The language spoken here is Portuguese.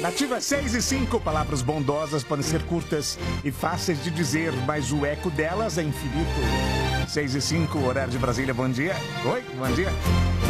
Nativa 6 e 5, palavras bondosas podem ser curtas e fáceis de dizer, mas o eco delas é infinito. 6 e 5, horário de Brasília, bom dia. Oi, bom dia.